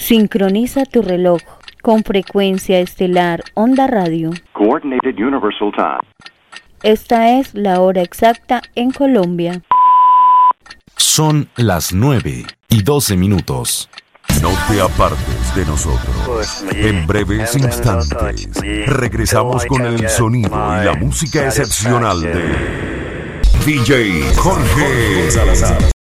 Sincroniza tu reloj con frecuencia estelar Onda Radio. Coordinated Universal Time. Esta es la hora exacta en Colombia. Son las 9:12. No te apartes de nosotros. En breves instantes regresamos con el sonido y la música excepcional de DJ Jorge Salazar.